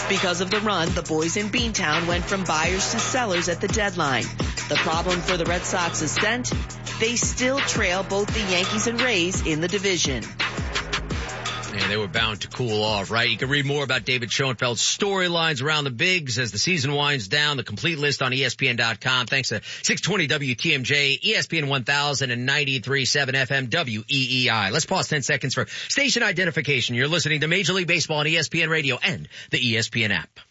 Because of the run, the boys in Beantown went from buyers to sellers at the deadline. The problem for the Red Sox ascent, they still trail both the Yankees and Rays in the division. And they were bound to cool off, right? You can read more about David Schoenfeld's storylines around the bigs as the season winds down. The complete list on ESPN.com. Thanks to 620 WTMJ, ESPN 1000 and 93.7 FM WEEI. Let's pause 10 seconds for station identification. You're listening to Major League Baseball on ESPN Radio and the ESPN app.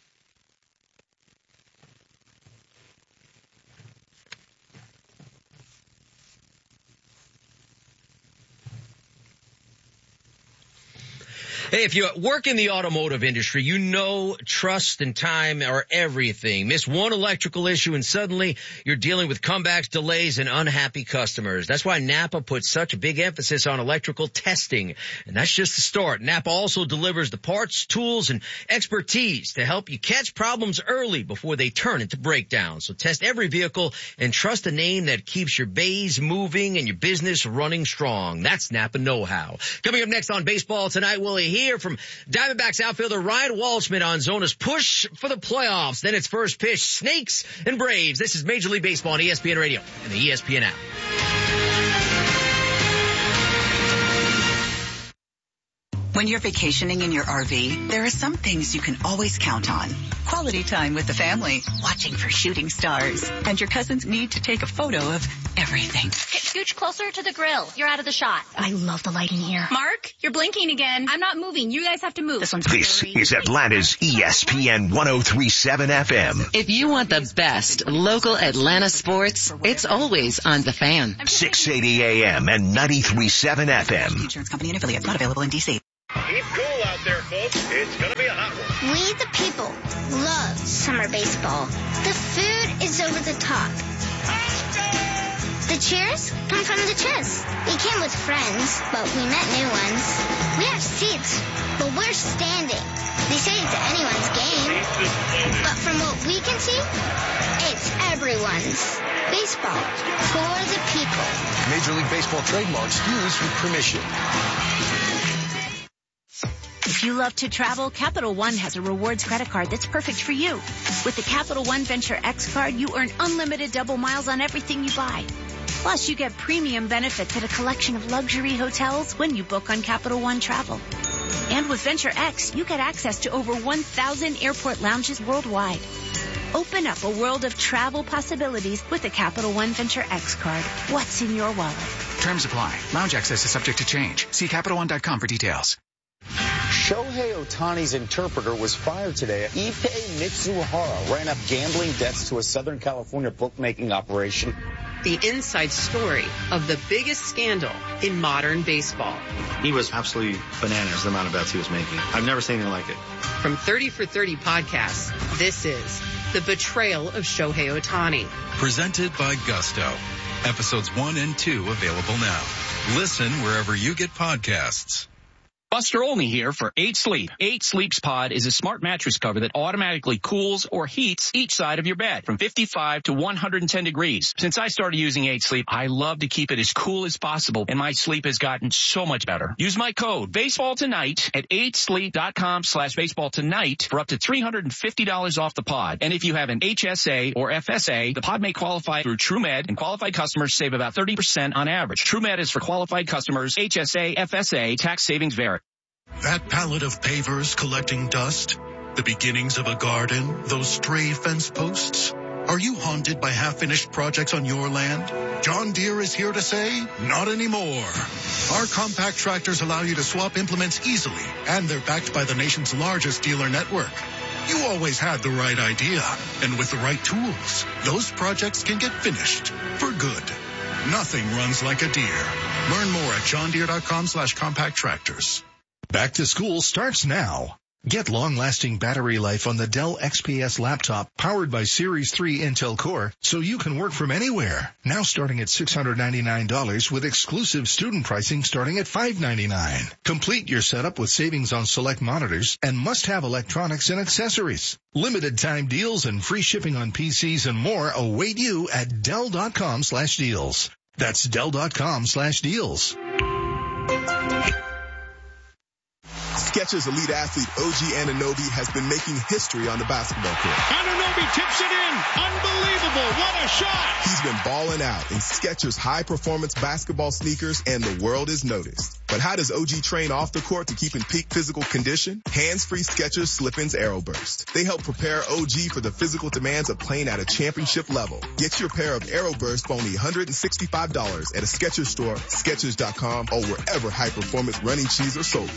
Hey, if you work in the automotive industry, you know trust and time are everything. Miss one electrical issue and suddenly you're dealing with comebacks, delays, and unhappy customers. That's why Napa puts such a big emphasis on electrical testing. And that's just the start. Napa also delivers the parts, tools, and expertise to help you catch problems early before they turn into breakdowns. So test every vehicle and trust a name that keeps your bays moving and your business running strong. That's Napa know-how. Coming up next on Baseball Tonight, we'll hear from Diamondbacks outfielder Ryan Walshman on Zona's push for the playoffs. Then it's first pitch, Snakes and Braves. This is Major League Baseball on ESPN Radio and the ESPN app. When you're vacationing in your RV, there are some things you can always count on. Quality time with the family, watching for shooting stars, and your cousins need to take a photo of everything. Scooch closer to the grill. You're out of the shot. I love the lighting here. Mark, you're blinking again. I'm not moving. You guys have to move. This is Atlanta's ESPN 103.7 FM. If you want the best local Atlanta sports, it's always on The Fan. 680 AM and 93.7 FM. Insurance company and affiliates not available in D.C. Keep cool out there, folks. It's going to be a hot one. We, the people, love summer baseball. The food is over the top. The cheers come from the chess. We came with friends, but we met new ones. We have seats, but we're standing. They say it's anyone's game, but from what we can see, it's everyone's. Baseball for the people. Major League Baseball trademarks used with permission. If you love to travel, Capital One has a rewards credit card that's perfect for you. With the Capital One Venture X card, you earn unlimited double miles on everything you buy. Plus, you get premium benefits at a collection of luxury hotels when you book on Capital One Travel. And with Venture X, you get access to over 1,000 airport lounges worldwide. Open up a world of travel possibilities with the Capital One Venture X card. What's in your wallet? Terms apply. Lounge access is subject to change. See CapitalOne.com for details. Shohei Ohtani's interpreter was fired today. Ippei Mitsuhara ran up gambling debts to a Southern California bookmaking operation. The inside story of the biggest scandal in modern baseball. He was absolutely bananas, the amount of bets he was making. I've never seen anything like it. From 30 for 30 podcasts, this is The Betrayal of Shohei Ohtani. Presented by Gusto. Episodes 1 and 2 available now. Listen wherever you get podcasts. Buster Olney here for 8 Sleep. 8 Sleep's Pod is a smart mattress cover that automatically cools or heats each side of your bed from 55 to 110 degrees. Since I started using 8 Sleep, I love to keep it as cool as possible, and my sleep has gotten so much better. Use my code BASEBALLTONIGHT at 8sleep.com/baseballtonight for up to $350 off the pod. And if you have an HSA or FSA, the pod may qualify through TrueMed, and qualified customers save about 30% on average. TrueMed is for qualified customers. HSA, FSA, tax savings vary. That pallet of pavers collecting dust, the beginnings of a garden, those stray fence posts. Are you haunted by half-finished projects on your land? John Deere is here to say, not anymore. Our compact tractors allow you to swap implements easily, and they're backed by the nation's largest dealer network. You always had the right idea, and with the right tools, those projects can get finished for good. Nothing runs like a Deere. Learn more at johndeere.com/compact tractors. Back to school starts now. Get long-lasting battery life on the Dell XPS laptop powered by Series 3 Intel Core so you can work from anywhere. Now starting at $699 with exclusive student pricing starting at $599. Complete your setup with savings on select monitors and must-have electronics and accessories. Limited time deals and free shipping on PCs and more await you at Dell.com/deals. That's Dell.com/deals. Skechers elite athlete OG Anunoby has been making history on the basketball court. Anunoby tips it in. Unbelievable. What a shot. He's been balling out in Skechers high-performance basketball sneakers, and the world has noticed. But how does OG train off the court to keep in peak physical condition? Hands-free Skechers Slip-ins Aeroburst. They help prepare OG for the physical demands of playing at a championship level. Get your pair of Aeroburst for only $165 at a Skechers store, Skechers.com, or wherever high-performance running shoes are sold.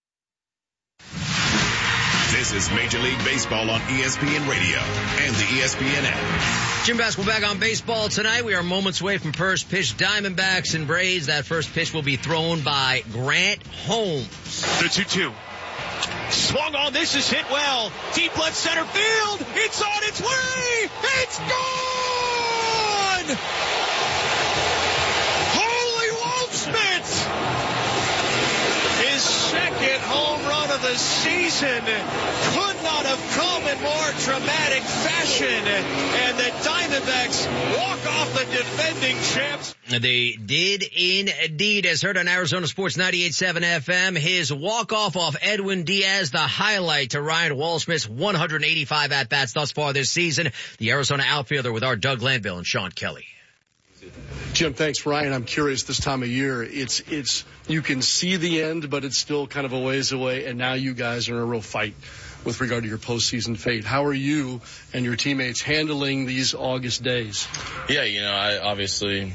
This is Major League Baseball on ESPN Radio and the ESPN app. Gym basketball back on baseball tonight. We are moments away from first pitch. Diamondbacks and Braves. That first pitch will be thrown by Grant Holmes. The 2-2. Swung on. This is hit well. Deep left center field. It's on its way. It's gone. Holy Wolfspitz. His second home run of the season could not have come in more dramatic fashion. And the Diamondbacks walk off the defending champs. They did indeed, as heard on Arizona Sports 98.7 FM. His walk-off off Edwin Diaz, the highlight to Ryan Wallsmith's 185 at-bats thus far this season. The Arizona outfielder with our Doug Landville and Sean Kelly. Jim, thanks, Ryan. I'm curious this time of year. It's you can see the end, but it's still kind of a ways away. And now you guys are in a real fight with regard to your postseason fate. How are you and your teammates handling these August days? Yeah, obviously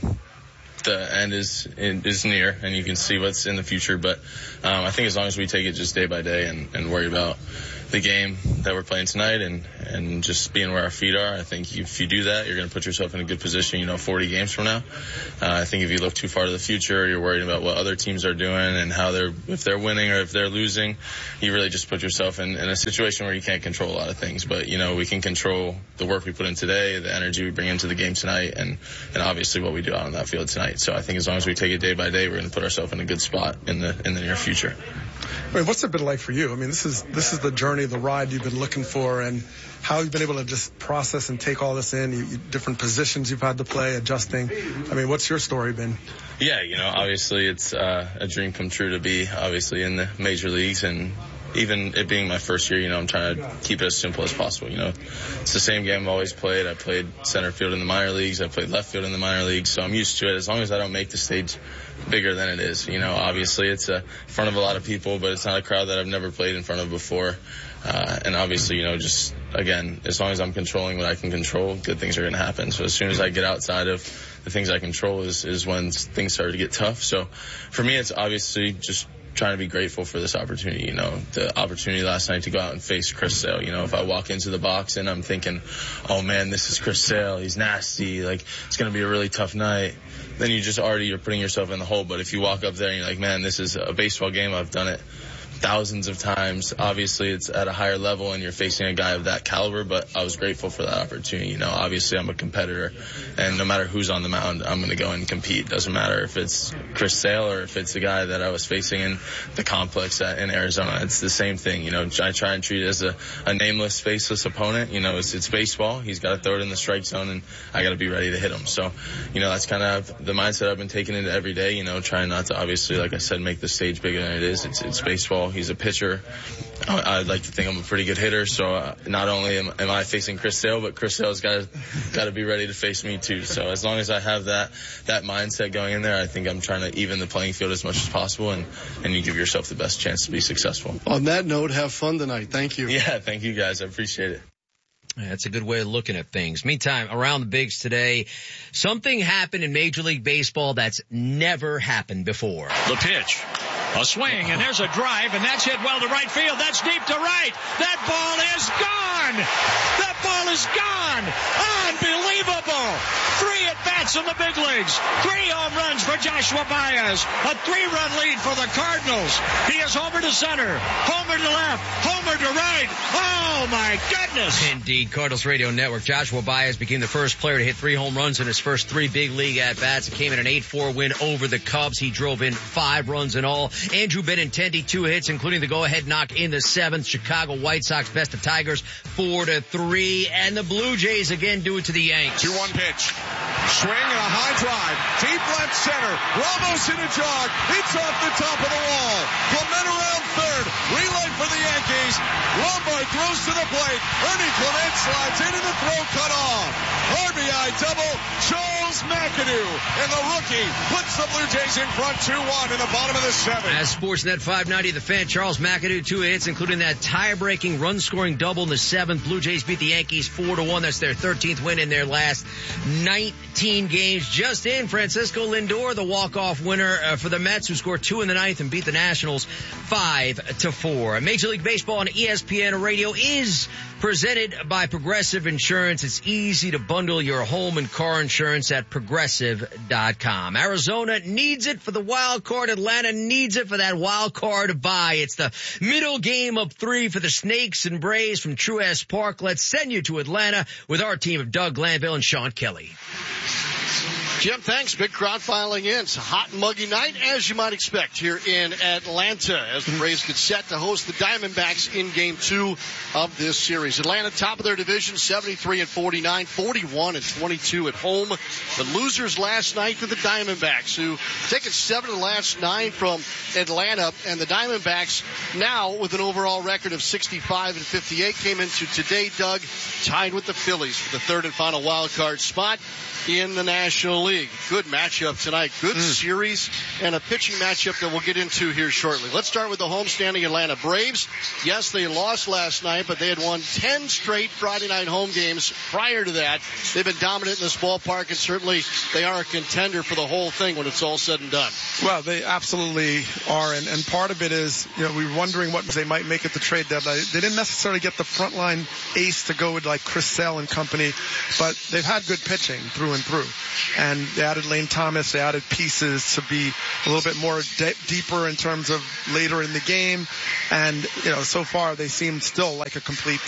the end is near, and you can see what's in the future. But I think as long as we take it just day by day and worry about the game that we're playing tonight and just being where our feet are, I think if you do that, you're going to put yourself in a good position, 40 games from now. I think if you look too far to the future, you're worried about what other teams are doing and if they're winning or if they're losing, you really just put yourself in a situation where you can't control a lot of things. But, we can control the work we put in today, the energy we bring into the game tonight, and obviously what we do out on that field tonight. So I think as long as we take it day by day, we're going to put ourselves in a good spot in the near future. I mean, what's it been like for you? I mean, this is the journey, the ride you've been looking for, and how you've been able to just process and take all this in, different positions you've had to play, adjusting. I mean, what's your story been? Yeah, obviously it's a dream come true to be obviously in the major leagues, and even it being my first year, I'm trying to keep it as simple as possible. It's the same game I've always played. I played center field in the minor leagues. I played left field in the minor leagues, so I'm used to it as long as I don't make the stage bigger than it is. Obviously it's in front of a lot of people, but it's not a crowd that I've never played in front of before. And obviously, just again, as long as I'm controlling what I can control, good things are going to happen. So as soon as I get outside of the things I control is when things start to get tough. So for me, it's obviously just trying to be grateful for this opportunity. The opportunity last night to go out and face Chris Sale. If I walk into the box and I'm thinking, oh man, this is Chris Sale, he's nasty, like it's going to be a really tough night, then you're putting yourself in the hole. But if you walk up there and you're like, man, this is a baseball game, I've done it thousands of times. Obviously it's at a higher level and you're facing a guy of that caliber, but I was grateful for that opportunity. Obviously I'm a competitor, and no matter who's on the mound, I'm going to go and compete. Doesn't matter if it's Chris Sale or if it's the guy that I was facing in the complex in Arizona. It's the same thing. I try and treat it as a nameless, faceless opponent. It's baseball. He's got to throw it in the strike zone, and I got to be ready to hit him. So, that's kind of the mindset I've been taking into every day, trying not to, obviously, like I said, make the stage bigger than it is. It's baseball. He's a pitcher. I'd like to think I'm a pretty good hitter, so not only am I facing Chris Sale, but Chris Sale's got to be ready to face me too. So as long as I have that mindset going in there, I think I'm trying to even the playing field as much as possible, and you give yourself the best chance to be successful. On that note, have fun tonight. Thank you. Yeah, thank you guys. I appreciate it. That's a good way of looking at things. Meantime, around the bigs today, something happened in Major League Baseball that's never happened before. The pitch. A swing, and there's a drive, and that's hit well to right field. That's deep to right. That ball is gone. That ball is gone. Unbelievable. 3 at-bats in the big leagues. 3 home runs for Joshua Baez. A 3-run lead for the Cardinals. He is homer to center, homer to left, homer to right. Oh, my goodness. Indeed, Cardinals Radio Network. Joshua Baez became the first player to hit 3 home runs in his first 3 big league at-bats. It came in an 8-4 win over the Cubs. He drove in 5 runs in all. Andrew Benintendi 2 hits, including the go-ahead knock in the 7th. Chicago White Sox best of Tigers 4-3. And the Blue Jays again do it to the Yanks. 2-1 pitch. Swing and a high drive. Deep left center. Ramos in a jog. It's off the top of the wall. Clement around third. Relay for the Yankees. Lombard throws to the plate. Ernie Clement slides in and the throw cut off. RBI double. Charles McAdoo. And the rookie puts the Blue Jays in front 2-1 in the bottom of the 7th. As Sportsnet 590, the fan, Charles McAdoo, 2 hits, including that tie-breaking run-scoring double in the 7th. Blue Jays beat the Yankees 4-1. That's their 13th win in their last 19 games. Just in, Francisco Lindor, the walk-off winner for the Mets, who scored 2 in the 9th and beat the Nationals 5-4. Major League Baseball on ESPN Radio is presented by Progressive Insurance. It's easy to bundle your home and car insurance at Progressive.com. Arizona needs it for the wild card. Atlanta needs it for that wild card bye. It's the middle game of 3 for the Snakes and Braves from Truist Park. Let's send you to Atlanta with our team of Doug Glanville and Sean Kelly. Jim, thanks. Big crowd filing in. It's a hot and muggy night, as you might expect, here in Atlanta, as the Braves get set to host the Diamondbacks in Game 2 of this series. Atlanta, top of their division, 73-49, 41-22 at home. The losers last night to the Diamondbacks, who taken 7 of the last 9 from Atlanta, and the Diamondbacks now with an overall record of 65-58 came into today, Doug, tied with the Phillies for the 3rd and final wild card spot in the National League. Good matchup tonight. Good series and a pitching matchup that we'll get into here shortly. Let's start with the homestanding Atlanta Braves. Yes, they lost last night, but they had won 10 straight Friday night home games prior to that. They've been dominant in this ballpark, and certainly they are a contender for the whole thing when it's all said and done. Well, they absolutely are, and part of it is, we were wondering what they might make at the trade deadline. They didn't necessarily get the frontline ace to go with like Chris Sale and company, but they've had good pitching through and through. And they added Lane Thomas. They added pieces to be a little bit more deeper in terms of later in the game. And, so far they seem still like a complete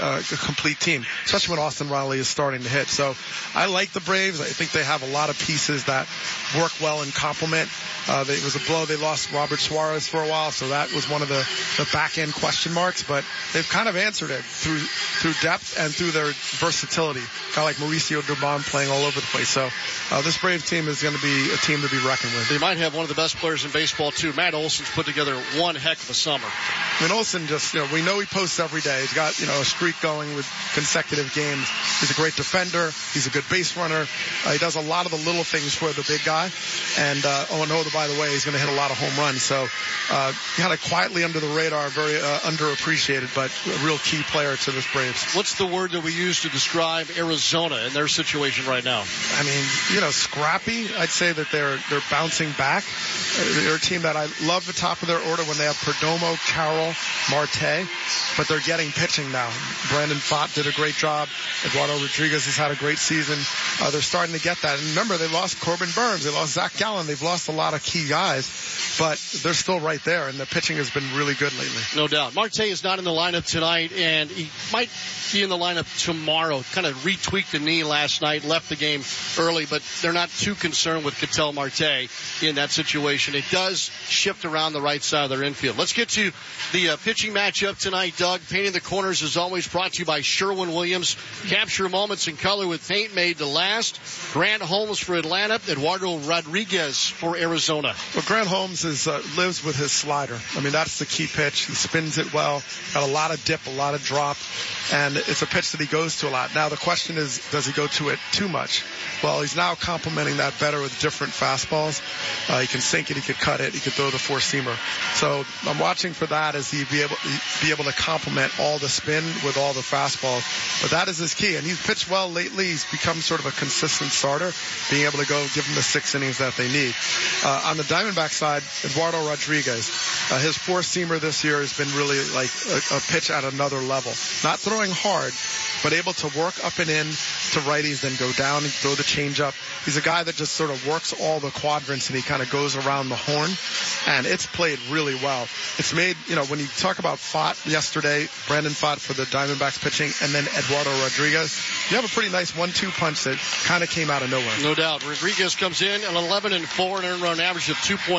team, especially when Austin Riley is starting to hit. So I like the Braves. I think they have a lot of pieces that work well and complement. It was a blow. They lost Robert Suarez for a while, so that was one of the back-end question marks. But they've kind of answered it through depth and through their versatility. A guy like Mauricio Dubon playing all over the place. So this Brave team is going to be a team to be reckoned with. They might have one of the best players in baseball, too. Matt Olson's put together one heck of a summer. I mean, Olson just, we know he posts every day. He's got, a streak going with consecutive games. He's a great defender. He's a good base runner. He does a lot of the little things for the big guy. And, by the way, he's going to hit a lot of home runs. So, kind of quietly under the radar, very underappreciated, but a real key player to this Braves. What's the word that we use to describe Arizona and their situation right now? I mean, scrappy. I'd say that they're bouncing back. They're a team that I love the top of their order when they have Perdomo, Carroll, Marte, but they're getting pitching now. Brandon Pfaadt did a great job. Eduardo Rodriguez has had a great season. They're starting to get that. And remember, they lost Corbin Burns. They lost Zach Gallen. They've lost a lot of key guys, but they're still right there, and the pitching has been really good lately. No doubt. Marte is not in the lineup tonight, and he might be in the lineup tomorrow. Kind of retweaked the knee last night, left the game early, but they're not too concerned with Ketel Marte in that situation. It does shift around the right side of their infield. Let's get to the pitching matchup tonight, Doug. Painting the corners is always brought to you by Sherwin-Williams. Capture moments in color with paint made to last. Grant Holmes for Atlanta, Eduardo Rodriguez for Arizona. Well, Grant Holmes lives with his slider. I mean, that's the key pitch. He spins it well. Got a lot of dip, a lot of drop, and it's a pitch that he goes to a lot. Now, the question is, does he go to it too much? Well, he's now complementing that better with different fastballs. He can sink it, he could cut it, he could throw the four-seamer. So I'm watching for that as he be able to complement all the spin with all the fastballs. But that is his key, and he's pitched well lately. He's become sort of a consistent starter, being able to go give them the 6 innings that they need. On the Diamondback side, Eduardo Rodriguez, his four-seamer this year has been really like a pitch at another level. Not throwing hard, but able to work up and in to righties, then go down and throw the changeup. He's a guy that just sort of works all the quadrants, and he kind of goes around the horn, and it's played really well. It's made, when you talk about Pfaadt yesterday, Brandon Pfaadt for the Diamondbacks pitching, and then Eduardo Rodriguez, you have a pretty nice 1-2 punch that kind of came out of nowhere. No doubt. Rodriguez comes in at 11-4, an earned run average of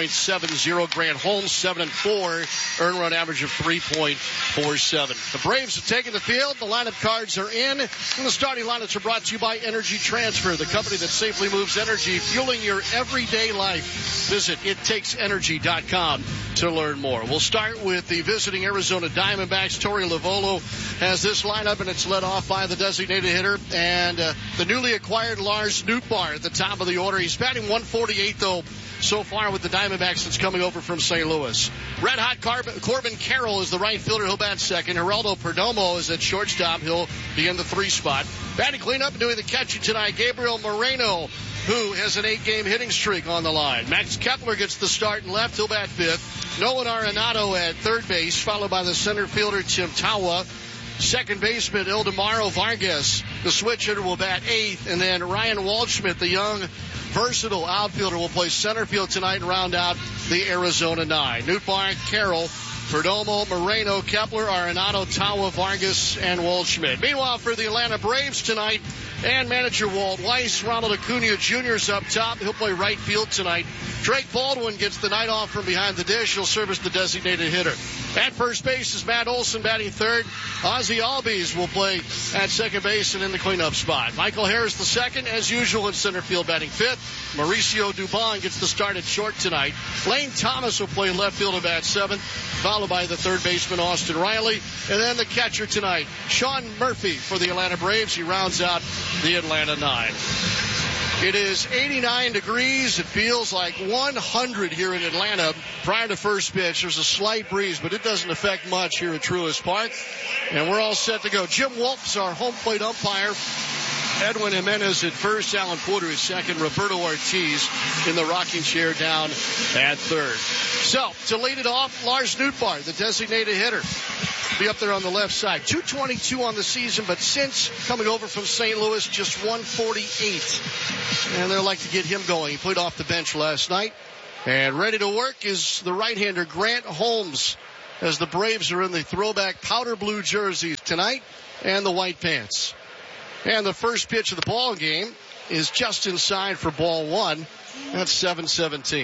2.70. Grant Holmes, 7-4, earned run average of 3.47. The Braves have taken the field. The lineup cards are in, and the starting lineups are brought to you by Energy Transfer, the company company that safely moves energy, fueling your everyday life. Visit ittakesenergy.com to learn more. We'll start with the visiting Arizona Diamondbacks. Torey Lovullo has this lineup, and it's led off by the designated hitter and the newly acquired Lars Nootbaar at the top of the order. He's batting 148, though, so far with the Diamondbacks since coming over from St. Louis. Red Hot Corbin Carroll is the right fielder. He'll bat second. Geraldo Perdomo is at shortstop. He'll be in the 3 spot. Batting cleanup and doing the catching tonight, Gabriel Moreno, who has an 8-game hitting streak on the line. Max Kepler gets the start in left. He'll bat 5th. Nolan Arenado at third base, followed by the center fielder Tim Tawa. Second baseman Ildemaro Vargas, the switch hitter, will bat 8th. And then Ryan Waldschmidt, the young, versatile outfielder, will play center field tonight and round out the Arizona 9. Nootbaar, Carroll, Perdomo, Moreno, Kepler, Arenado, Tawa, Vargas, and Waldschmidt. Meanwhile, for the Atlanta Braves tonight, and manager Walt Weiss, Ronald Acuna Jr. is up top. He'll play right field tonight. Drake Baldwin gets the night off from behind the dish. He'll serve as the designated hitter. At first base is Matt Olson batting third. Ozzie Albies will play at second base and in the cleanup spot. Michael Harris the second, as usual, in center field batting 5th. Mauricio Dubon gets the start at short tonight. Lane Thomas will play left field and bat 7th, followed by the third baseman Austin Riley. And then the catcher tonight, Sean Murphy for the Atlanta Braves. He rounds out the Atlanta 9. It is 89 degrees. It feels like 100 here in Atlanta. Prior to first pitch, there's a slight breeze, but it doesn't affect much here at Truist Park. And we're all set to go. Jim Wolf's our home plate umpire. Edwin Jimenez at first, Alan Porter at second, Roberto Ortiz in the rocking chair down at third. So, to lead it off, Lars Nootbaar, the designated hitter. Be up there on the left side. 222 on the season, but since coming over from St. Louis, just 148. And they'd like to get him going. He played off the bench last night. And ready to work is the right-hander, Grant Holmes, as the Braves are in the throwback powder blue jerseys tonight and the white pants. And the first pitch of the ball game is just inside for ball 1. That's 7-17.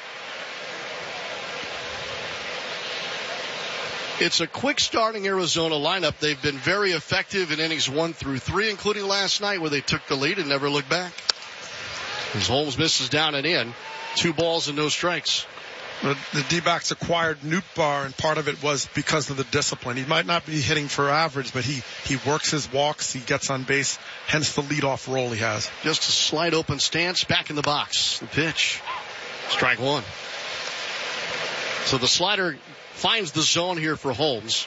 It's a quick starting Arizona lineup. They've been very effective in innings 1 through 3, including last night where they took the lead and never looked back. As Holmes misses down and in, 2 balls and no strikes. The D-backs acquired Nootbaar, and part of it was because of the discipline. He might not be hitting for average, but he works his walks, he gets on base, hence the leadoff role he has. Just a slight open stance, back in the box. The pitch, strike 1. So the slider finds the zone here for Holmes.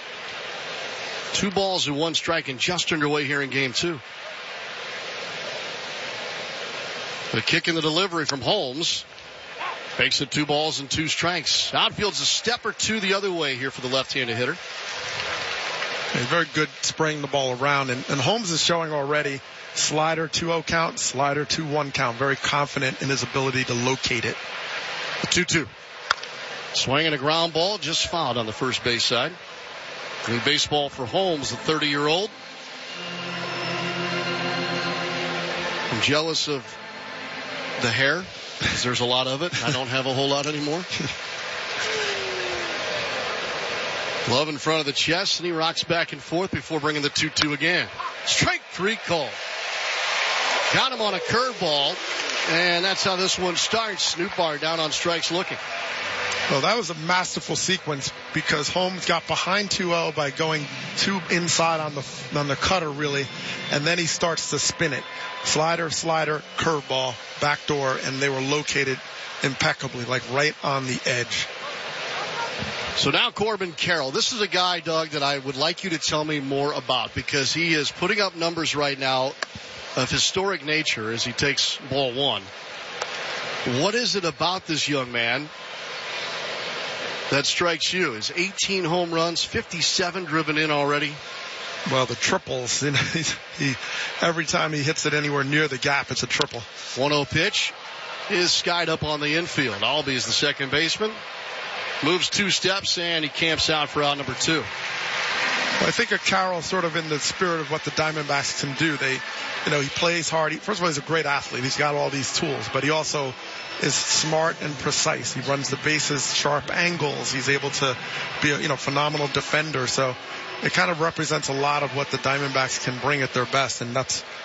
2 balls and 1 strike, and just underway here in game 2. The kick in the delivery from Holmes makes it 2 balls and 2 strikes. Outfield's a step or 2 the other way here for the left-handed hitter. He's very good spraying the ball around, and Holmes is showing already slider 2-0 count, slider 2-1 count. Very confident in his ability to locate it. 2-2. Swinging a ground ball, just fouled on the first base side. New baseball for Holmes, the 30-year-old. I'm jealous of the hair, because there's a lot of it. I don't have a whole lot anymore. Glove in front of the chest, and he rocks back and forth before bringing the 2-2 again. Strike 3 call. Got him on a curveball, and that's how this one starts. Nootbaar down on strikes looking. Well, that was a masterful sequence because Holmes got behind 2-0 by going 2 inside on the cutter, really, and then he starts to spin it. Slider, curveball, backdoor, and they were located impeccably, like right on the edge. So now Corbin Carroll. This is a guy, Doug, that I would like you to tell me more about because he is putting up numbers right now of historic nature as he takes ball 1. What is it about this young man that strikes you? His 18 home runs, 57 driven in already. Well, the triples, he every time he hits it anywhere near the gap, it's a triple. 1-0 pitch is skied up on the infield. Albee is the second baseman. Moves 2 steps, and he camps out for out number 2. Well, I think of Carroll sort of in the spirit of what the Diamondbacks can do. He plays hard. First of all, he's a great athlete. He's got all these tools, but he also is smart and precise. He runs the bases, sharp angles. He's able to be a phenomenal defender. So it kind of represents a lot of what the Diamondbacks can bring at their best, and that's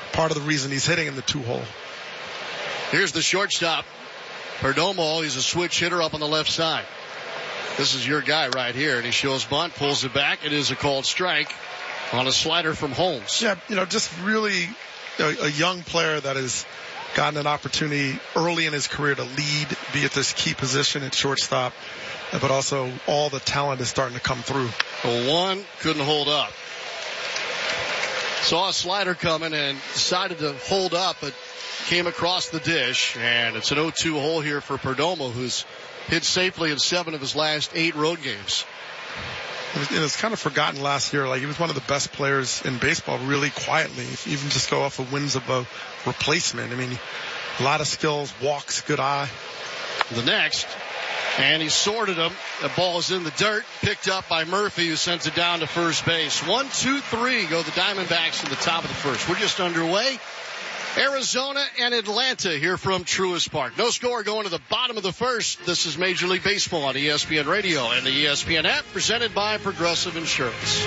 part of the reason he's hitting in the 2-hole. Here's the shortstop, Perdomo. He's a switch hitter up on the left side. This is your guy right here, and he shows bunt, pulls it back. It is a called strike on a slider from Holmes. Yeah, just really a young player that has gotten an opportunity early in his career to lead, be at this key position at shortstop, but also all the talent is starting to come through. Well, one couldn't hold up. Saw a slider coming and decided to hold up, but came across the dish, and it's an 0-2 hole here for Perdomo, who's hit safely in 7 of his last 8 road games. It was kind of forgotten last year. Like, he was one of the best players in baseball, really quietly. If you even just go off of wins of a replacement. I mean, a lot of skills, walks, good eye. The next, and he sorted him. The ball is in the dirt, picked up by Murphy, who sends it down to first base. 1, 2, 3 go the Diamondbacks in the top of the first. We're just underway. Arizona and Atlanta here from Truist Park. No score going to the bottom of the first. This is Major League Baseball on ESPN Radio and the ESPN app, presented by Progressive Insurance.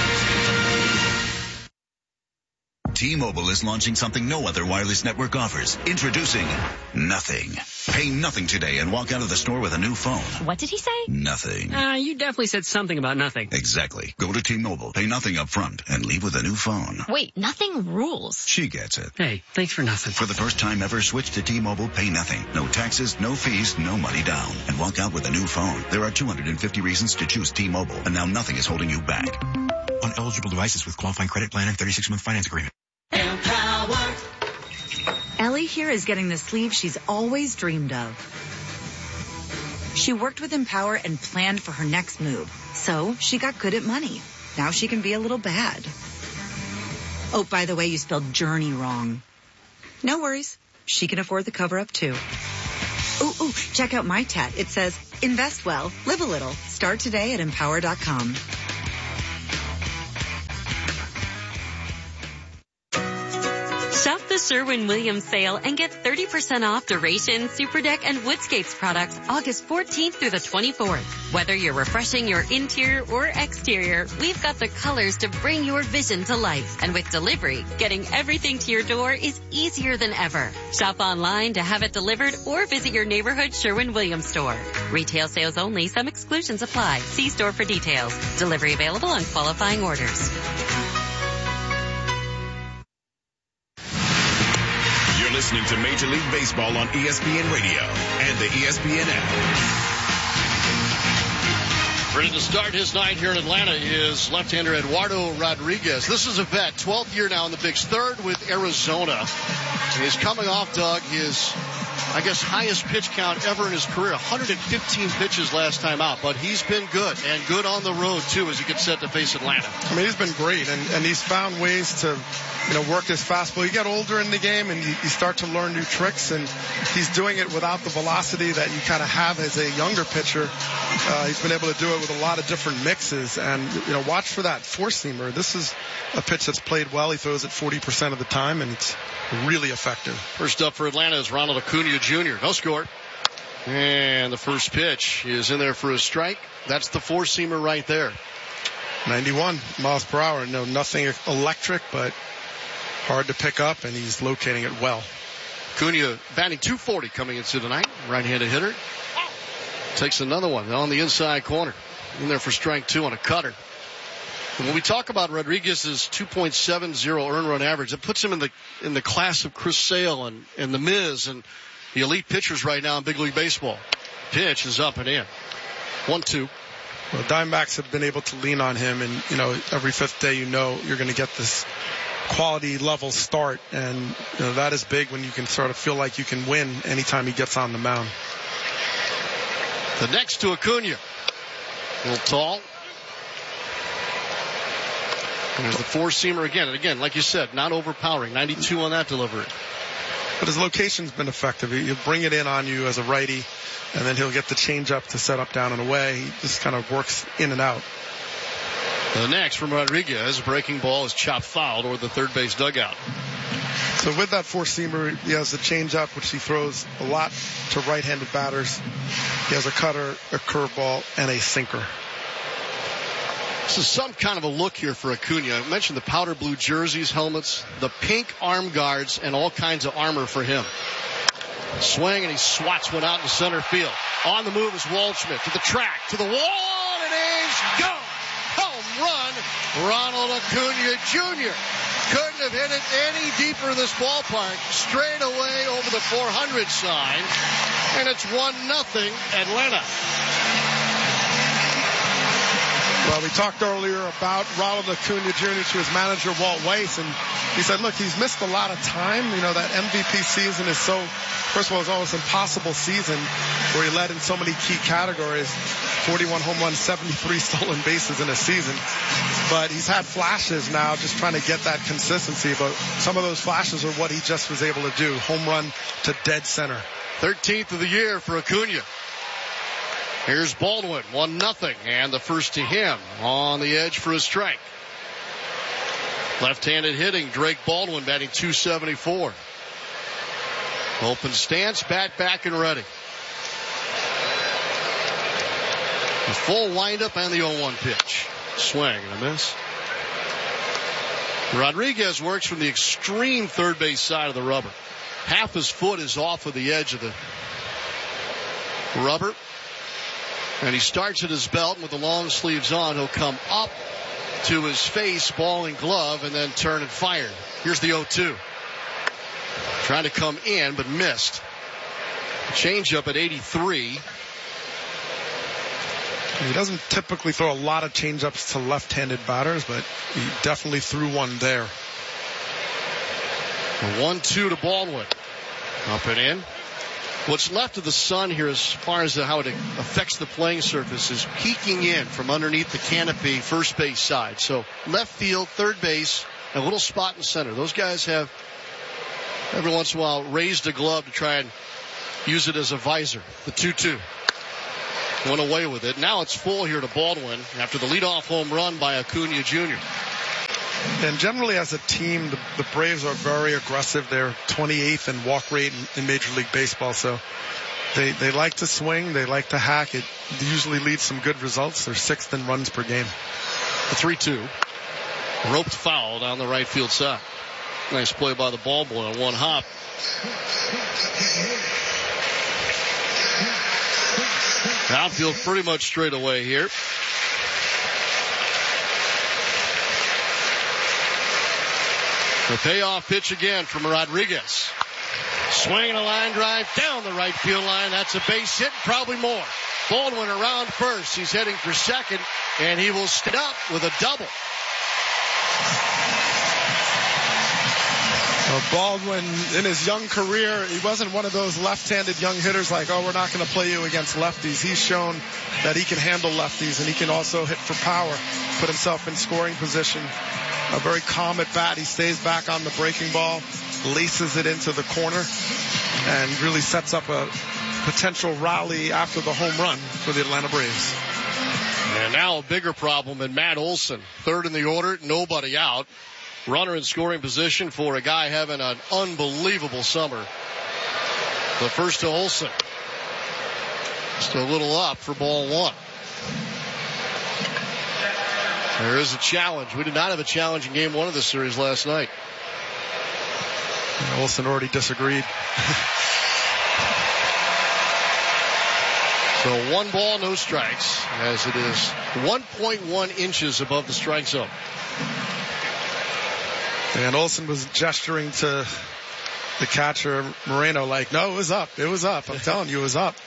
T-Mobile is launching something no other wireless network offers. Introducing Nothing. Pay nothing today and walk out of the store with a new phone. What did he say? Nothing. You definitely said something about nothing. Exactly. Go to T-Mobile, pay nothing up front, and leave with a new phone. Wait, nothing rules. She gets it. Hey, thanks for nothing. For the first time ever, switch to T-Mobile, pay nothing. No taxes, no fees, no money down. And walk out with a new phone. There are 250 reasons to choose T-Mobile, and now nothing is holding you back. On eligible devices with qualifying credit plan and 36-month finance agreement. Empower. Ellie here is getting the sleeve she's always dreamed of. She worked with Empower and planned for her next move. So she got good at money. Now she can be a little bad. Oh, by the way, you spelled journey wrong. No worries. She can afford the cover-up too. Ooh, check out my tat. It says, invest well, live a little. Start today at empower.com. Shop the Sherwin-Williams sale and get 30% off Duration, Superdeck, and Woodscapes products August 14th through the 24th. Whether you're refreshing your interior or exterior, we've got the colors to bring your vision to life. And with delivery, getting everything to your door is easier than ever. Shop online to have it delivered or visit your neighborhood Sherwin-Williams store. Retail sales only. Some exclusions apply. See store for details. Delivery available on qualifying orders. Listening to Major League Baseball on ESPN Radio and the ESPN app. Ready to start his night here in Atlanta is left-hander Eduardo Rodriguez. This is a vet, 12th year now in the Bigs, third with Arizona. And he's coming off, Doug, his, highest pitch count ever in his career, 115 pitches last time out. But he's been good, and good on the road, too, as he gets set to face Atlanta. I mean, he's been great, and he's found ways to work his fastball. You get older in the game and you start to learn new tricks, and he's doing it without the velocity that you kind of have as a younger pitcher. He's been able to do it with a lot of different mixes, and watch for that four-seamer. This is a pitch that's played well. He throws it 40% of the time, and it's really effective. First up for Atlanta is Ronald Acuna Jr. No score. And the first pitch is in there for a strike. That's the four-seamer right there. 91 miles per hour. No, nothing electric, but hard to pick up, and he's locating it well. Acuna batting .240 coming into tonight. Right-handed hitter. Takes another one on the inside corner. In there for strike 2 on a cutter. And when we talk about Rodriguez's 2.70 earned run average, it puts him in the class of Chris Sale and the Miz and the elite pitchers right now in Big League Baseball. Pitch is up and in. 1-2. Well, Diamondbacks have been able to lean on him, and every fifth day you're going to get this quality level start, and that is big when you can sort of feel like you can win anytime he gets on the mound. The next to Acuna. A little tall. And there's the four-seamer again. And again, like you said, not overpowering. 92 on that delivery. But his location's been effective. He'll bring it in on you as a righty, and then he'll get the changeup to set up, down, and away. He just kind of works in and out. The next from Rodriguez, breaking ball is chopped foul toward the third base dugout. So with that four-seamer, he has the changeup, which he throws a lot to right-handed batters. He has a cutter, a curveball, and a sinker. This is some kind of a look here for Acuna. I mentioned the powder blue jerseys, helmets, the pink arm guards, and all kinds of armor for him. Swing, and he swats one out in center field. On the move is Waldschmidt to the track, to the wall, and it is gone. Home run, Ronald Acuna Jr. Couldn't have hit it any deeper in this ballpark. Straight away over the 400 sign, and it's 1-0 Atlanta. Well, we talked earlier about Ronald Acuna Jr. to his manager, Walt Weiss, and he said, look, he's missed a lot of time. You know, that MVP season is so, first of all, it's almost impossible season where he led in so many key categories, 41 home runs, 73 stolen bases in a season. But he's had flashes now, just trying to get that consistency. But some of those flashes are what he just was able to do. Home run to dead center. 13th of the year for Acuna. Here's Baldwin, 1-0, and the first to him on the edge for a strike. Left-handed hitting, Drake Baldwin batting .274. Open stance, bat back and ready. The full windup and the 0-1 pitch. Swing and a miss. Rodriguez works from the extreme third base side of the rubber. Half his foot is off of the edge of the rubber. And he starts at his belt, and with the long sleeves on, he'll come up to his face, ball and glove, and then turn and fire. Here's the 0-2. Trying to come in, but missed. Change up at 83. He doesn't typically throw a lot of changeups to left-handed batters, but he definitely threw one there. A 1-2 to Baldwin. Up and in. What's left of the sun here as far as how it affects the playing surface is peeking in from underneath the canopy first base side. So left field, third base, and a little spot in center. Those guys have every once in a while raised a glove to try and use it as a visor. The 2-2. Went away with it. Now it's full here to Baldwin after the leadoff home run by Acuna Jr. And generally as a team, the Braves are very aggressive. They're 28th in walk rate in Major League Baseball. So they like to swing. They like to hack. It usually leads some good results. They're 6th in runs per game. The 3-2. Roped foul down the right field side. Nice play by the ball boy on one hop. Outfield pretty much straight away here. The payoff pitch again from Rodriguez. Swinging a line drive down the right field line. That's a base hit, probably more. Baldwin around first. He's heading for second, and he will stand up with a double. Baldwin, in his young career, he wasn't one of those left-handed young hitters like, oh, we're not going to play you against lefties. He's shown that he can handle lefties, and he can also hit for power, put himself in scoring position. A very calm at bat. He stays back on the breaking ball, laces it into the corner, and really sets up a potential rally after the home run for the Atlanta Braves. And now a bigger problem in Matt Olson. Third in the order, nobody out. Runner in scoring position for a guy having an unbelievable summer. The first to Olson. Just a little up for ball one. There is a challenge. We did not have a challenge in game one of this series last night. Olson already disagreed. So 1 ball, no strikes, as it is 1.1 inches above the strike zone. And Olson was gesturing to the catcher, Moreno, like, no, it was up. It was up. I'm telling you, it was up.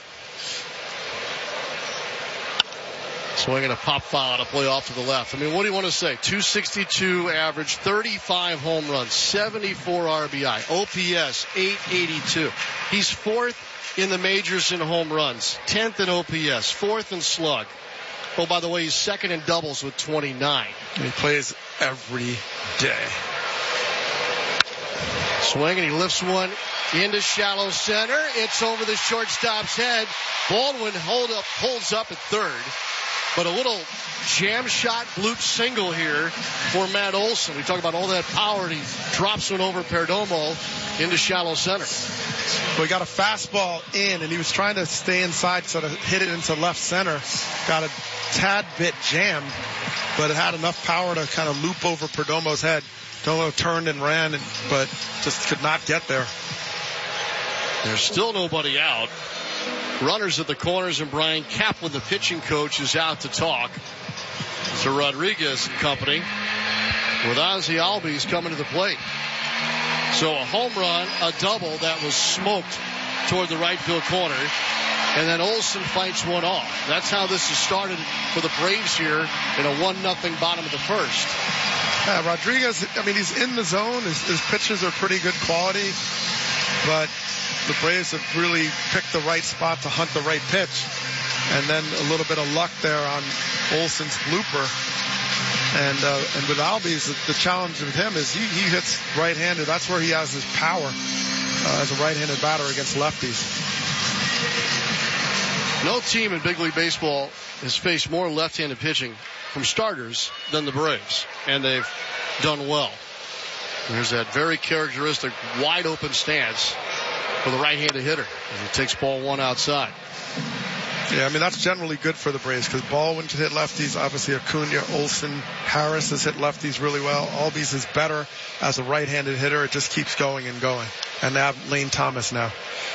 Swinging a pop foul to play off to the left. I mean, what do you want to say? 262 average, 35 home runs, 74 RBI, OPS 882. He's 4th in the majors in home runs, 10th in OPS, 4th in slug. Oh, by the way, he's 2nd in doubles with 29. And he plays every day. Swing, and he lifts one into shallow center. It's over the shortstop's head. Baldwin holds up at third. But a little jam shot bloop single here for Matt Olson. We talk about all that power, and he drops one over Perdomo into shallow center. Well, he got a fastball in, and he was trying to stay inside, sort of hit it into left center. Got a tad bit jammed, but it had enough power to kind of loop over Perdomo's head. Perdomo turned and ran, but just could not get there. There's still nobody out. Runners at the corners, and Brian Kaplan, the pitching coach, is out to talk to Rodriguez and company, with Ozzie Albies coming to the plate. So a home run, a double that was smoked toward the right field corner, and then Olson fights one off. That's how this has started for the Braves here in a 1-0 bottom of the first. Yeah, Rodriguez, I mean, he's in the zone. His pitches are pretty good quality, but the Braves have really picked the right spot to hunt the right pitch. And then a little bit of luck there on Olson's blooper. And with Albies, the challenge with him is he hits right-handed. That's where he has his power as a right-handed batter against lefties. No team in big league baseball has faced more left-handed pitching from starters than the Braves, and they've done well. There's that very characteristic wide-open stance for the right-handed hitter as he takes ball one outside. Yeah, I mean, that's generally good for the Braves because Baldwin can hit lefties. Obviously, Acuna, Olson, Harris has hit lefties really well. Albies is better as a right-handed hitter. It just keeps going and going. And they have Lane Thomas now.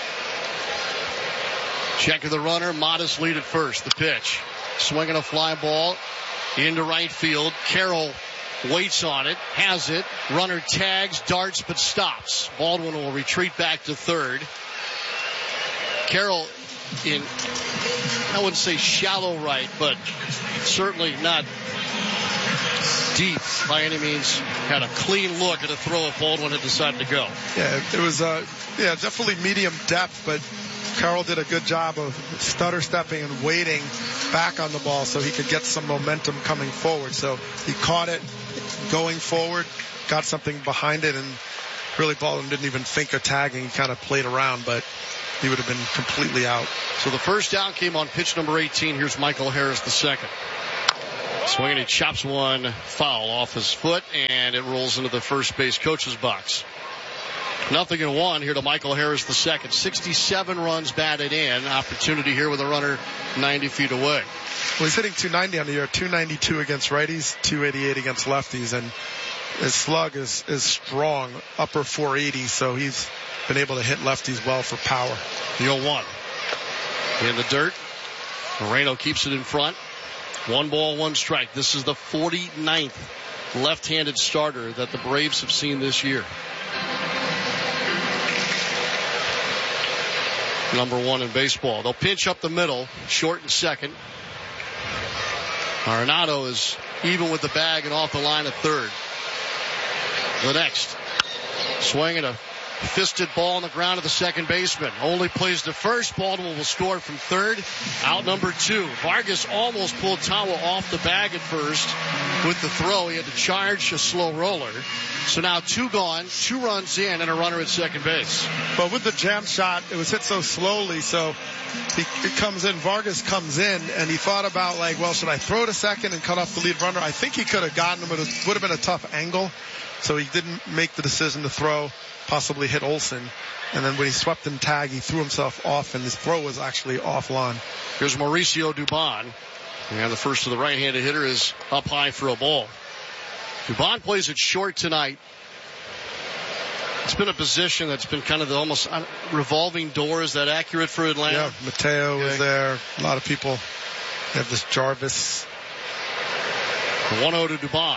Check of the runner, modest lead at first. The pitch. Swinging a fly ball into right field. Carroll waits on it, has it. Runner tags, darts, but stops. Baldwin will retreat back to third. Carroll in, I wouldn't say shallow right, but certainly not deep by any means. Had a clean look at a throw if Baldwin had decided to go. Yeah, it was definitely medium depth, but Carroll did a good job of stutter stepping and waiting back on the ball so he could get some momentum coming forward. So he caught it going forward, got something behind it, and really Baldwin didn't even think of tagging. He kind of played around, but he would have been completely out. So the first down came on pitch number 18. Here's Michael Harris, the second. Swinging, he chops one foul off his foot, and it rolls into the first base coach's box. 0-1 here to Michael Harris, the second. 67 runs batted in. Opportunity here with a runner 90 feet away. Well, he's hitting 290 on the year, 292 against righties, 288 against lefties, and his slug is strong, upper 480, so he's been able to hit lefties well for power. The 0-1. In the dirt. Moreno keeps it in front. 1 ball, 1 strike. This is the 49th left-handed starter that the Braves have seen this year. Number 1 in baseball. They'll pinch up the middle, short and second. Arenado is even with the bag and off the line at third. The next. Swinging a fisted ball on the ground of the second baseman. Only plays to first. Baldwin will score from third. Out number 2. Vargas almost pulled Tawa off the bag at first with the throw. He had to charge a slow roller. So now 2 gone, 2 runs in, and a runner at second base. But with the jam shot, it was hit so slowly, so it comes in. Vargas comes in, and he thought about, like, well, should I throw to second and cut off the lead runner? I think he could have gotten him, but it would have been a tough angle. So he didn't make the decision to throw, possibly hit Olson. And then when he swept in tag, he threw himself off, and his throw was actually offline. Here's Mauricio Dubon. And the first of the right-handed hitter is up high for a ball. Dubon plays it short tonight. It's been a position that's been kind of the almost revolving door. Is that accurate for Atlanta? Yeah, Mateo was there. A lot of people have this Jarvis. 1-0 to Dubon.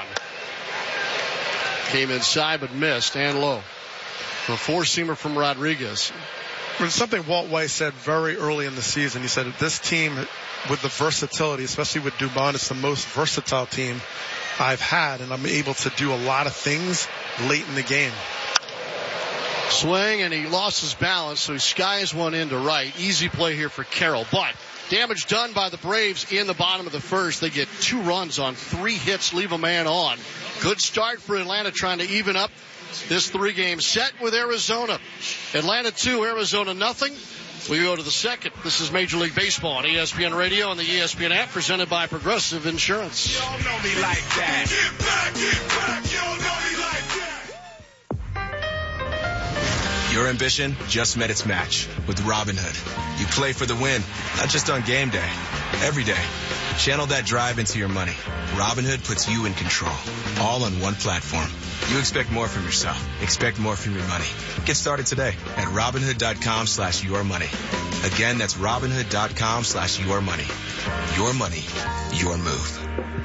Came inside but missed and low. A 4-seamer from Rodriguez. It's something Walt Weiss said very early in the season. He said this team, with the versatility, especially with Dubon, it's the most versatile team I've had, and I'm able to do a lot of things late in the game. Swing, and he lost his balance, so he skies one into right. Easy play here for Carroll, but damage done by the Braves in the bottom of the first. They get 2 runs on 3 hits, leave a man on. Good start for Atlanta, trying to even up this 3-game set with Arizona. Atlanta 2, Arizona nothing. We go to the second. This is Major League Baseball on ESPN Radio and the ESPN app, presented by Progressive Insurance. You don't know me like that. Get back, you don't know me like that. Your ambition just met its match with Robinhood. You play for the win, not just on game day, every day. Channel that drive into your money. Robinhood puts you in control, all on one platform. You expect more from yourself. Expect more from your money. Get started today at Robinhood.com/yourmoney. Again, that's Robinhood.com/yourmoney. Your money, your move.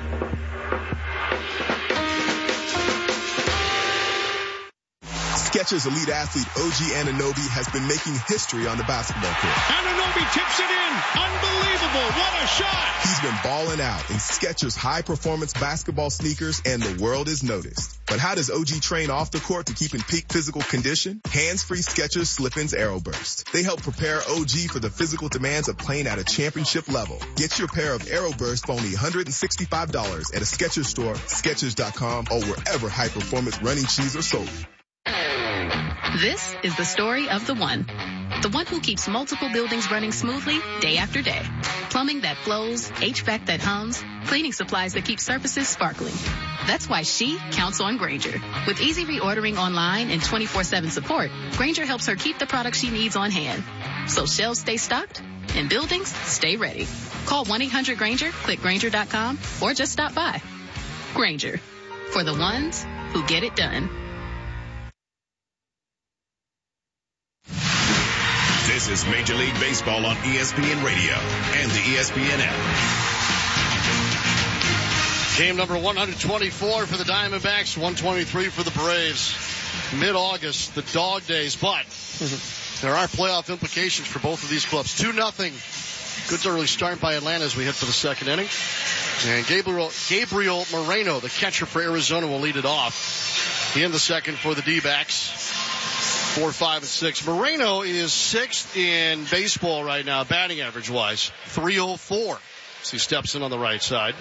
Skechers elite athlete OG Anunoby has been making history on the basketball court. Anunoby tips it in. Unbelievable. What a shot. He's been balling out in Skechers high-performance basketball sneakers, and the world is noticed. But how does OG train off the court to keep in peak physical condition? Hands-free Skechers Slip-ins Aeroburst. They help prepare OG for the physical demands of playing at a championship level. Get your pair of Aeroburst for only $165 at a Skechers store, Skechers.com, or wherever high-performance running shoes are sold. This is the story of the one who keeps multiple buildings running smoothly day after day. Plumbing that flows, HVAC that hums, cleaning supplies that keep surfaces sparkling. That's why she counts on Grainger. With easy reordering online and 24/7 support, Grainger helps her keep the products she needs on hand. So shelves stay stocked and buildings stay ready. Call 1-800-GRAINGER, click Grainger.com, or just stop by. Grainger, for the ones who get it done. This is Major League Baseball on ESPN Radio and the ESPN app. Game number 124 for the Diamondbacks, 123 for the Braves. Mid-August, the dog days, but there are playoff implications for both of these clubs. 2-0. Good early start by Atlanta as we head for the second inning. And Gabriel Moreno, the catcher for Arizona, will lead it off in the second for the D-backs. 4, 5, and 6. Moreno is 6th in baseball right now, batting average-wise. 304 as he steps in on the right side.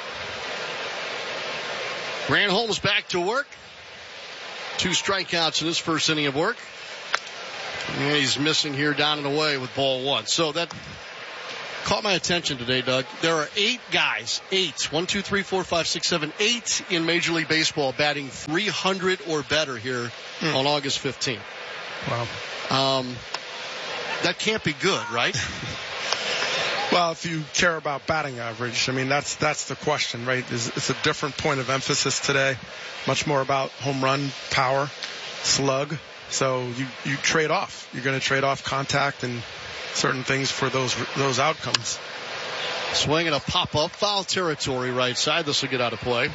Granholm's back to work. 2 strikeouts in his first inning of work. And he's missing here down and away with ball 1. So that caught my attention today, Doug. There are 8 guys, 8, 1, 2, 3, 4, 5, 6, 7, 8 in Major League Baseball batting 300 or better here on August 15th. Wow. That can't be good, right? Well, if you care about batting average, I mean, that's the question, right? It's a different point of emphasis today, much more about home run, power, slug. So you trade off. You're going to trade off contact and certain things for those outcomes. Swinging a pop-up, foul territory right side. This will get out of play.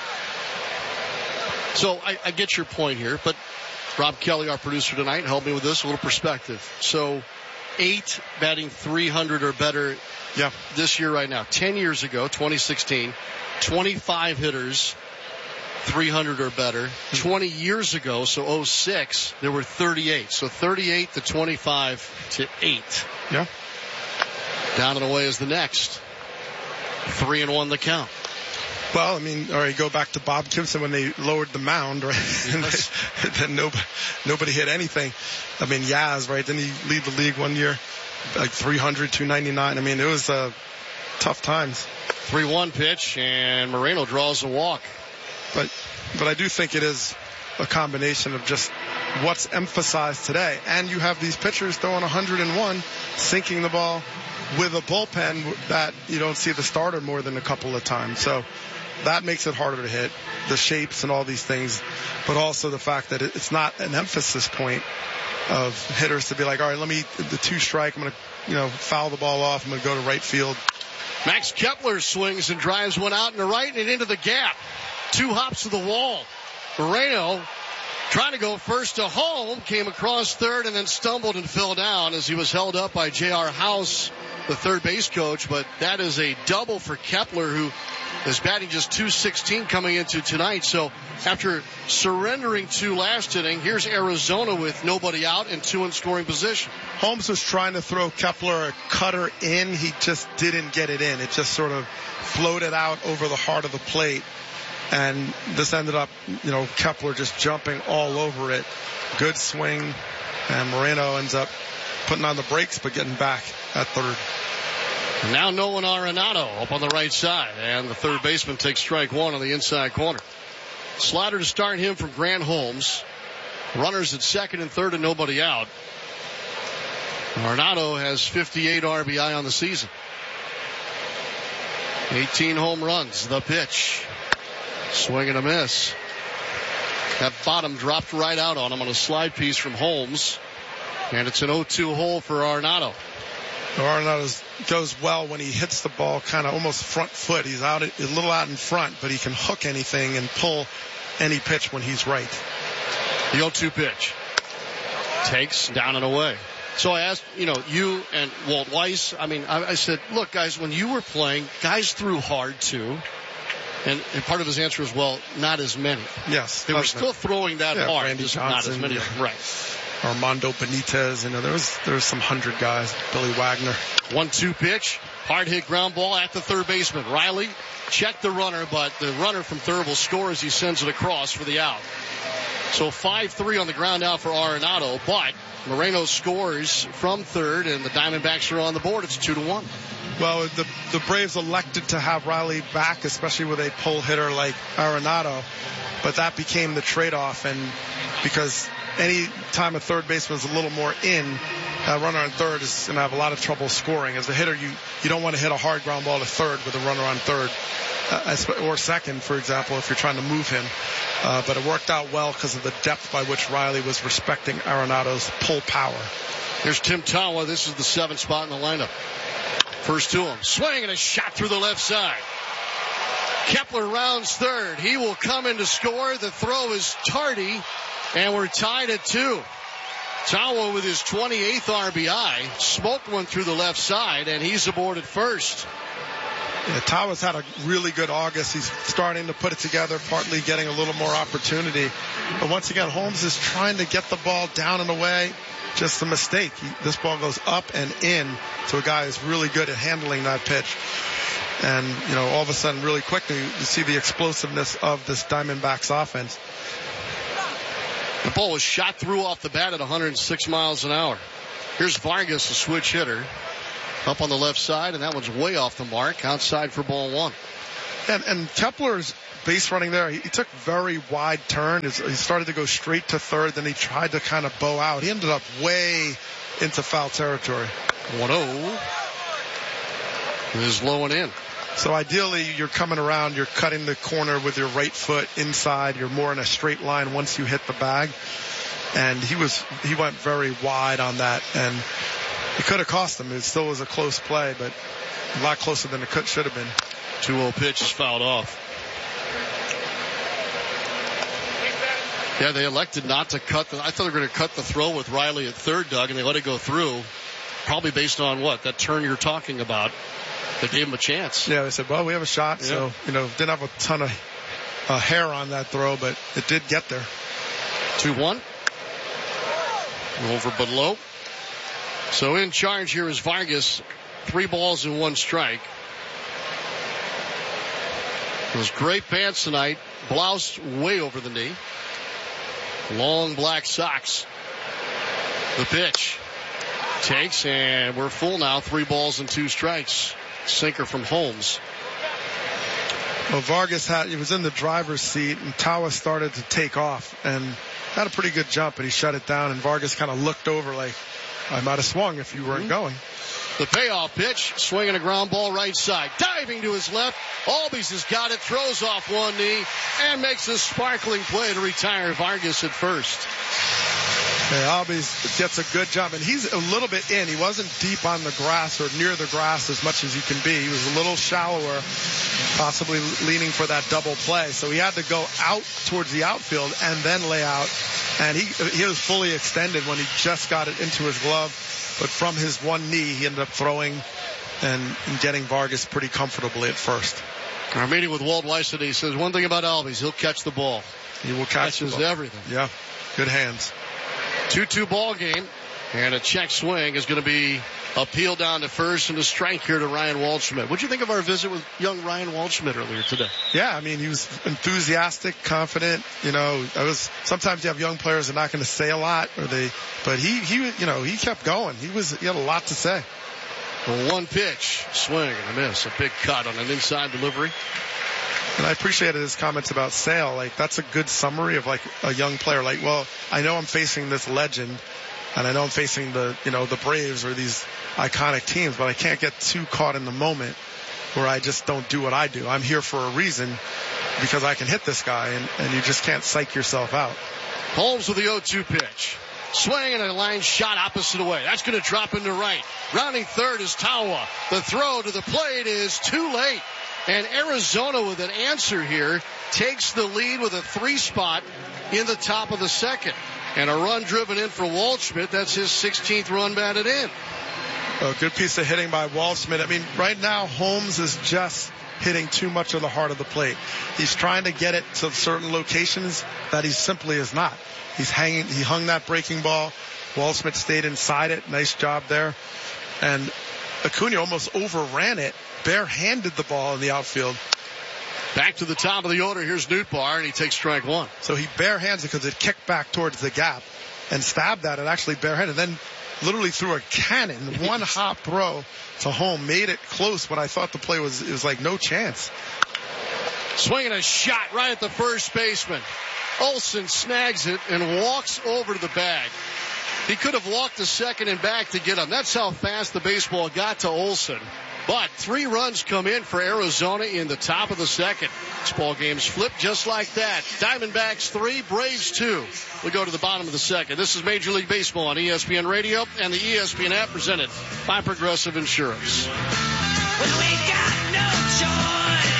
So I get your point here, but Rob Kelly, our producer tonight, helped me with this, a little perspective. So 8 batting 300 or better this year right now. 10 years ago, 2016, 25 hitters, 300 or better. 20 years ago, so 06, there were 38. So 38 to 25 to 8. Yeah. Down and away is the next. 3-1 the count. Well, I mean, all right, go back to Bob Gibson when they lowered the mound, right? Yes. Then nobody hit anything. I mean, Yaz, right? Didn't he lead the league one year? Like 300, 299. I mean, it was tough times. 3-1 pitch, and Moreno draws a walk. But I do think it is a combination of just what's emphasized today. And you have these pitchers throwing 101, sinking the ball with a bullpen that you don't see the starter more than a couple of times. So that makes it harder to hit, the shapes and all these things, but also the fact that it's not an emphasis point of hitters to be like, all right, let me, the 2 strike, I'm going to, foul the ball off, I'm going to go to right field. Max Kepler swings and drives one out in the right and into the gap. 2 hops to the wall. Moreno trying to go first to home, came across third and then stumbled and fell down as he was held up by J.R. House, the third base coach. But that is a double for Kepler, who is batting just .216 coming into tonight. So after surrendering 2 last inning, here's Arizona with nobody out and 2 in scoring position. Holmes was trying to throw Kepler a cutter in. He just didn't get it in. It just sort of floated out over the heart of the plate. And this ended up, Kepler just jumping all over it. Good swing. And Moreno ends up putting on the brakes but getting back at third. Now Nolan Arenado up on the right side, and the third baseman takes strike one on the inside corner. Slider to start him from Grant Holmes. Runners at second and third and nobody out. Arenado has 58 RBI on the season. 18 home runs. The pitch. Swing and a miss. That bottom dropped right out on him on a slide piece from Holmes. And it's an 0-2 hole for Arenado. Arenado goes well when he hits the ball kind of almost front foot. He's out a little out in front, but he can hook anything and pull any pitch when he's right. The 0-2 pitch. Takes down and away. So I asked, you and Walt Weiss, I said, look, guys, when you were playing, guys threw hard too. And part of his answer is, well, not as many. Yes. They were still throwing that hard, Randy just Johnson, not as many of them. Right. Armando Benitez, there's some 100 guys. Billy Wagner. 1-2 pitch. Hard hit ground ball at the third baseman. Riley checked the runner, but the runner from third will score as he sends it across for the out. So 5-3 on the ground out for Arenado, but Moreno scores from third, and the Diamondbacks are on the board. It's 2-1. Well, the Braves elected to have Riley back, especially with a pull hitter like Arenado, but that became the trade-off, and because any time a third baseman is a little more in, a runner on third is going to have a lot of trouble scoring. As a hitter, you don't want to hit a hard ground ball to third with a runner on third, or second, for example, if you're trying to move him. But it worked out well because of the depth by which Riley was respecting Arenado's pull power. Here's Tim Tawa. This is the 7th spot in the lineup. First to him. Swing and a shot through the left side. Kepler rounds third. He will come in to score. The throw is tardy, and we're tied at 2. Tawa with his 28th RBI smoked one through the left side, and he's aboard at first. Yeah, Tawa's had a really good August. He's starting to put it together, partly getting a little more opportunity. But once again, Holmes is trying to get the ball down and away. Just a mistake. This ball goes up and in to a guy who's really good at handling that pitch. And, all of a sudden, really quickly, you see the explosiveness of this Diamondbacks offense. The ball was shot through off the bat at 106 miles an hour. Here's Vargas, the switch hitter, up on the left side, and that one's way off the mark, outside for ball one. And Kepler's base running there, he took very wide turn. He started to go straight to third, then he tried to kind of bow out. He ended up way into foul territory. 1-0. It is low and in. So ideally, you're coming around, you're cutting the corner with your right foot inside. You're more in a straight line once you hit the bag. And he went very wide on that, and it could have cost him. It still was a close play, but a lot closer than it should have been. 2-0 pitch is fouled off. Yeah, they elected not to cut I thought they were going to cut the throw with Riley at third, Doug, and they let it go through. Probably based on what? That turn you're talking about. They gave him a chance. Yeah, they said, well, we have a shot. Yeah. So, didn't have a ton of hair on that throw, but it did get there. 2-1. Over but low. So in charge here is Vargas. 3 balls and 1 strike. Those great pants tonight. Blouse way over the knee. Long black socks. The pitch. Takes, and we're full now. 3 balls and 2 strikes. Sinker from Holmes. Well, Vargas he was in the driver's seat, and Tawa started to take off and had a pretty good jump, but he shut it down, and Vargas kind of looked over like, I might have swung if you weren't going. The payoff pitch, swinging a ground ball right side. Diving to his left. Albies has got it, throws off one knee, and makes a sparkling play to retire Vargas at first. Yeah, Albies gets a good job, and he's a little bit in. He wasn't deep on the grass or near the grass as much as he can be. He was a little shallower, possibly leaning for that double play. So he had to go out towards the outfield and then lay out. And he was fully extended when he just got it into his glove. But from his one knee, he ended up throwing and getting Vargas pretty comfortably at first. Our meeting with Walt Weiss today says one thing about Albies, he'll catch the ball. He will catch the ball. Catches everything. Yeah, good hands. 2-2 ball game. And a check swing is going to be appealed down to first, and a strike here to Ryan Waldschmidt. What'd you think of our visit with young Ryan Waldschmidt earlier today? Yeah, I mean, he was enthusiastic, confident. Sometimes you have young players that are not going to say a lot, but he kept going. He had a lot to say. One pitch, swing and a miss, a big cut on an inside delivery. And I appreciated his comments about Sale. Like, that's a good summary of like a young player. Like, well, I know I'm facing this legend, and I know I'm facing the Braves or these iconic teams, but I can't get too caught in the moment where I just don't do what I do. I'm here for a reason because I can hit this guy, and you just can't psych yourself out. Holmes with the 0-2 pitch. Swing and a line shot opposite away. That's going to drop into right. Rounding third is Tawa. The throw to the plate is too late. And Arizona with an answer here takes the lead with a 3-spot in the top of the second. And a run driven in for Waldschmidt. That's his 16th run batted in. A good piece of hitting by Waldschmidt. I mean, right now, Holmes is just hitting too much of the heart of the plate. He's trying to get it to certain locations that he simply is not. He hung that breaking ball. Waldschmidt stayed inside it. Nice job there. And Acuna almost overran it, barehanded the ball in the outfield. Back to the top of the order. Here's Nootbaar, and he takes strike one. So he barehands it because it kicked back towards the gap and stabbed that and actually barehanded. Then literally threw a cannon, one hop throw to home, made it close, but I thought the play was like no chance. Swinging a shot right at the first baseman. Olsen snags it and walks over to the bag. He could have walked to second and back to get him. That's how fast the baseball got to Olsen. But 3 runs come in for Arizona in the top of the second. This ball game's flipped just like that. Diamondbacks 3, Braves 2. We go to the bottom of the second. This is Major League Baseball on ESPN Radio and the ESPN app, presented by Progressive Insurance. When we got no choice.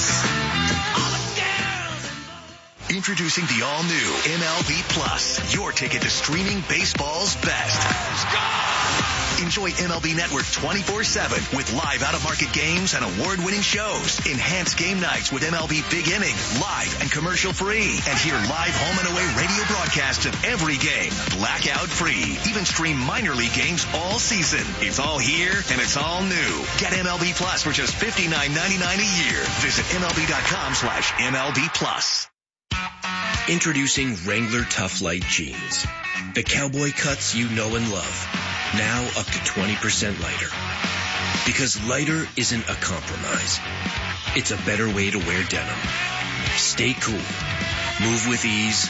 Introducing the all-new MLB Plus, your ticket to streaming baseball's best. Enjoy MLB Network 24/7 with live out-of-market games and award-winning shows. Enhance game nights with MLB Big Inning, live and commercial-free. And hear live home and away radio broadcasts of every game, blackout-free. Even stream minor league games all season. It's all here and it's all new. Get MLB Plus for just $59.99 a year. Visit MLB.com/MLB Plus. Introducing Wrangler Tough Light Jeans. The cowboy cuts you know and love. Now up to 20% lighter. Because lighter isn't a compromise. It's a better way to wear denim. Stay cool. Move with ease.